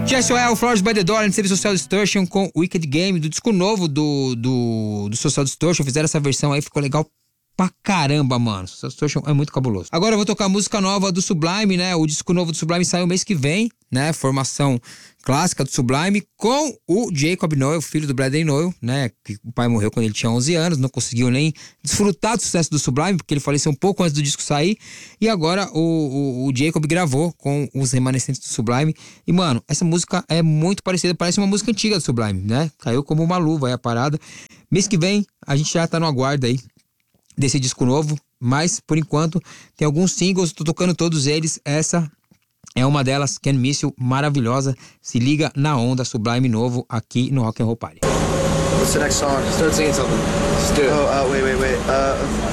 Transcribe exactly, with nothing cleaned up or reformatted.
Jessuel, Flowers by the Door, a gente teve Social Distortion com Wicked Game, do disco novo do, do, do Social Distortion. Fizeram essa versão aí, ficou legal pra caramba, mano. Social Distortion é muito cabuloso. Agora eu vou tocar a música nova do Sublime, né? O disco novo do Sublime sai o mês que vem, né? Formação clássica do Sublime com o Jacob Noel, filho do Bradley Noel, né? Que o pai morreu quando ele tinha onze anos, não conseguiu nem desfrutar do sucesso do Sublime, porque ele faleceu um pouco antes do disco sair. E agora o, o, o Jacob gravou com os remanescentes do Sublime. E, mano, essa música é muito parecida, parece uma música antiga do Sublime, né? Caiu como uma luva aí a parada. Mês que vem, a gente já tá no aguardo aí desse disco novo, mas por enquanto tem alguns singles, tô tocando todos eles. Essa é uma delas, Can't Miss You, maravilhosa. Se liga na onda, Sublime novo aqui no Rock and Roll Party. What's the next song? Start singing something. Just do it. Oh, uh, wait, wait, wait. Uh,